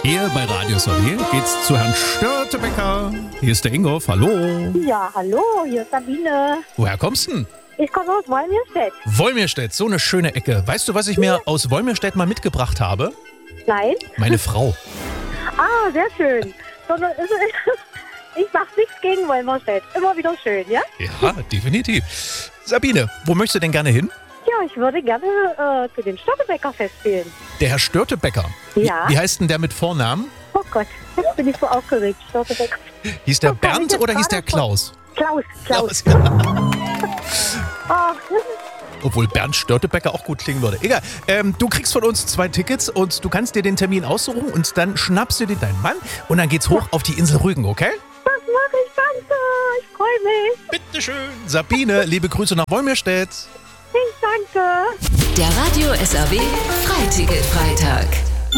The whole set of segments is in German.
Hier bei Radio SAW geht's zu Herrn Störtebeker. Hier ist der Ingolf, hallo. Ja, hallo, hier ist Sabine. Woher kommst du denn? Ich komme aus Wolmirstedt. Wolmirstedt, so eine schöne Ecke. Weißt du, was ich mir aus Wolmirstedt mal mitgebracht habe? Nein? Meine Frau. Ah, sehr schön. Ich mache nichts gegen Wolmirstedt. Immer wieder schön, ja? Ja, definitiv. Sabine, wo möchtest du denn gerne hin? Ja, ich würde gerne zu dem Störtebeker-Fest gehen. Der Herr Störtebeker? Ja. Wie heißt denn der mit Vornamen? Oh Gott, jetzt bin ich so aufgeregt. Störtebeker. Hieß der Bernd oder hieß der Klaus? Klaus. Ach, Obwohl Bernd Störtebeker auch gut klingen würde. Egal, du kriegst von uns 2 Tickets und du kannst dir den Termin aussuchen und dann schnappst du dir deinen Mann und dann geht's hoch auf die Insel Rügen, okay? das mache ich, danke. Ich freue mich. Bitteschön. Sabine, liebe Grüße nach Wolmirstedt. Ich danke. Der Radio SAW Freiticket-Freitag.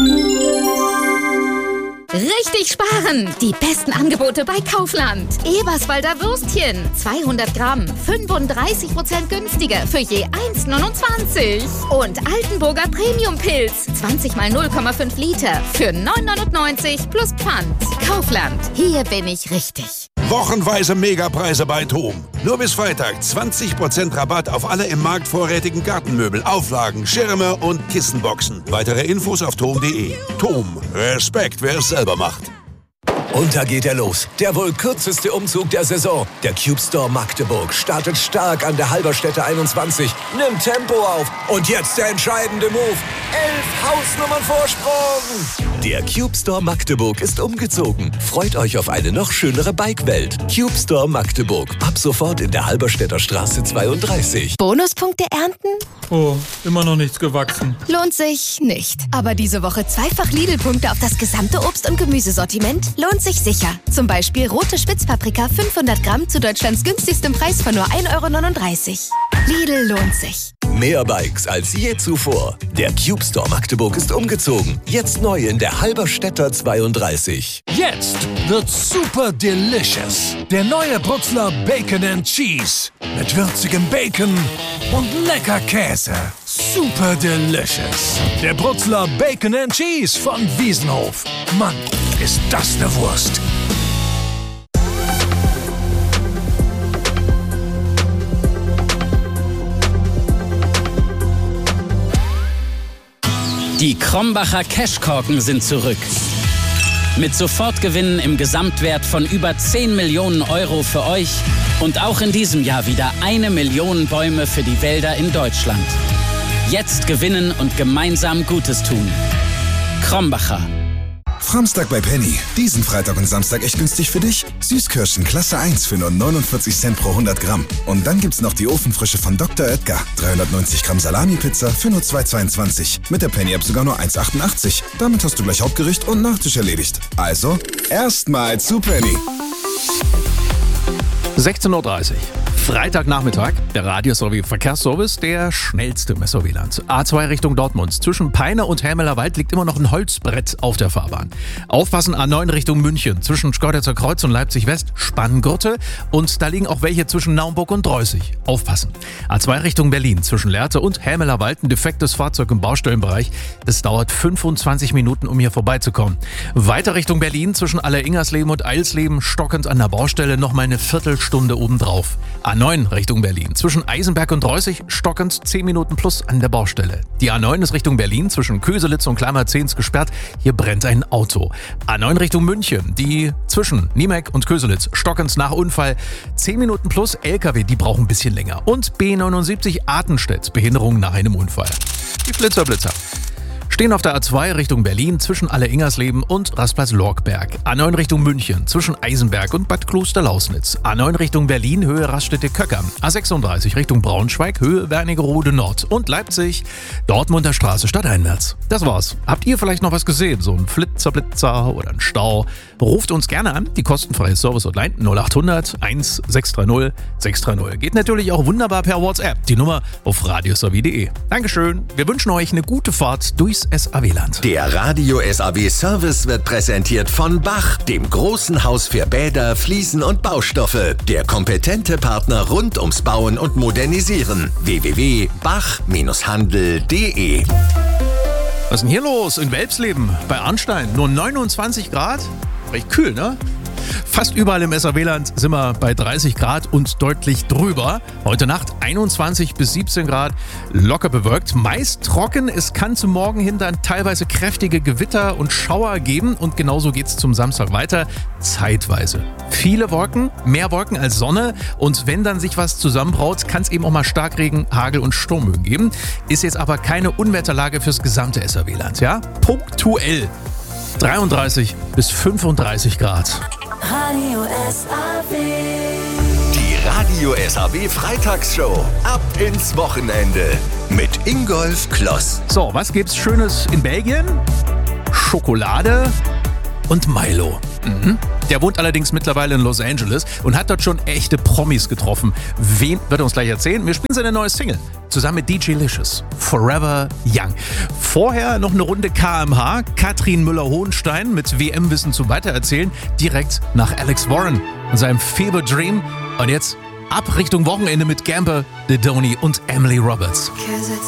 Richtig sparen! Die besten Angebote bei Kaufland. Eberswalder Würstchen, 200 Gramm, 35% günstiger für je 1,29. Und Altenburger Premium-Pilz, 20 mal 0,5 Liter für 9,99 plus Pfand. Kaufland, hier bin ich richtig. Wochenweise Megapreise bei TOM. Nur bis Freitag 20% Rabatt auf alle im Markt vorrätigen Gartenmöbel, Auflagen, Schirme und Kissenboxen. Weitere Infos auf tom.de. TOM. Respekt, wer es selber macht. Und da geht er los. Der wohl kürzeste Umzug der Saison. Der Cube Store Magdeburg startet stark an der Halberstädter 21, nimmt Tempo auf und jetzt der entscheidende Move. 11 Hausnummern Vorsprung. Der Cube Store Magdeburg ist umgezogen. Freut euch auf eine noch schönere Bike-Welt. Cube Store Magdeburg. Ab sofort in der Halberstädter Straße 32. Bonuspunkte ernten? Oh, immer noch nichts gewachsen. Lohnt sich nicht. Aber diese Woche zweifach Lidl-Punkte auf das gesamte Obst- und Gemüsesortiment lohnt sich sicher. Zum Beispiel rote Spitzpaprika 500 Gramm zu Deutschlands günstigstem Preis von nur 1,39 €. Lidl lohnt sich. Mehr Bikes als je zuvor. Der Cube Store Magdeburg ist umgezogen. Jetzt neu in der Halberstädter 32. Jetzt wird's super delicious. Der neue Brutzler Bacon and Cheese. Mit würzigem Bacon und lecker Käse. Super delicious. Der Brutzler Bacon and Cheese von Wiesenhof. Mann, ist das eine Wurst. Die Krombacher Cashkorken sind zurück. Mit Sofortgewinnen im Gesamtwert von über 10 Millionen € für euch und auch in diesem Jahr wieder 1 Million Bäume für die Wälder in Deutschland. Jetzt gewinnen und gemeinsam Gutes tun. Krombacher. Samstag bei Penny. Diesen Freitag und Samstag echt günstig für dich. Süßkirschen Klasse 1 für nur 49 Cent pro 100 Gramm. Und dann gibt's noch die Ofenfrische von Dr. Oetker. 390 Gramm Salami-Pizza für nur 2,22. Mit der Penny-App sogar nur 1,88. Damit hast du gleich Hauptgericht und Nachtisch erledigt. Also, erstmal zu Penny. 16:30 Uhr. Freitagnachmittag, der Radio SAW Verkehrsservice, der schnellste im SAW-Land. A2 Richtung Dortmund. Zwischen Peine und Helmeler Wald liegt immer noch ein Holzbrett auf der Fahrbahn. Aufpassen, A9 Richtung München. Zwischen Schkeuditzer Kreuz und Leipzig West, Spanngurte. Und da liegen auch welche zwischen Naumburg und Dreußig. Aufpassen. A2 Richtung Berlin. Zwischen Lehrte und Helmeler Wald ein defektes Fahrzeug im Baustellenbereich. Es dauert 25 Minuten, um hier vorbeizukommen. Weiter Richtung Berlin. Zwischen Allersingersleben und Eilsleben, stockend an der Baustelle, nochmal eine Viertelstunde obendrauf. A9 Richtung Berlin. Zwischen Eisenberg und Dreußig stockend 10 Minuten plus an der Baustelle. Die A9 ist Richtung Berlin, zwischen Köselitz und Klammerzehns gesperrt. Hier brennt ein Auto. A9 Richtung München. Die zwischen Niemek und Köselitz stockend nach Unfall. 10 Minuten plus LKW, die brauchen ein bisschen länger. Und B79 Artenstedt. Behinderung nach einem Unfall. Die Blitzer. Stehen auf der A2 Richtung Berlin zwischen Alleringersleben und Rastplatz-Lorkberg. A9 Richtung München zwischen Eisenberg und Bad Klosterlausnitz. A9 Richtung Berlin Höhe Raststätte-Köcker. A36 Richtung Braunschweig Höhe Wernigerode Nord und Leipzig Dortmunder Straße stadteinwärts. Das war's. Habt ihr vielleicht noch was gesehen? So ein Blitzer oder ein Stau? Ruft uns gerne an. Die kostenfreie Service-Hotline 0800 1630 630. Geht natürlich auch wunderbar per WhatsApp. Die Nummer auf radiosaw.de. Dankeschön. Wir wünschen euch eine gute Fahrt durchs SAW-Land. Der Radio SAW Service wird präsentiert von Bach, dem großen Haus für Bäder, Fliesen und Baustoffe. Der kompetente Partner rund ums Bauen und Modernisieren. www.bach-handel.de Was ist denn hier los in Welpsleben bei Arnstein? Nur 29 Grad? Recht kühl, ne? Fast überall im SRW-Land sind wir bei 30 Grad und deutlich drüber. Heute Nacht 21 bis 17 Grad, locker bewölkt, meist trocken. Es kann zum Morgen hin dann teilweise kräftige Gewitter und Schauer geben und genauso geht's zum Samstag weiter, zeitweise. Viele Wolken, mehr Wolken als Sonne und wenn dann sich was zusammenbraut, kann es eben auch mal Starkregen, Hagel und Sturmböen geben. Ist jetzt aber keine Unwetterlage fürs gesamte SRW-Land, ja? Punktuell 33 bis 35 Grad. Radio SAW. Die Radio SAW Freitagsshow. Ab ins Wochenende. Mit Ingolf Kloss. So, was gibt's Schönes in Belgien? Schokolade und Milo. Der wohnt allerdings mittlerweile in Los Angeles und hat dort schon echte Promis getroffen. Wen wird er uns gleich erzählen? Wir spielen seine neue Single. Zusammen mit DJ Licious. Forever Young. Vorher noch eine Runde KMH. Katrin Müller-Hohenstein mit WM-Wissen zum Weitererzählen. Direkt nach Alex Warren und seinem Fever Dream. Und jetzt ab Richtung Wochenende mit Gamble, Didoni und Emily Roberts.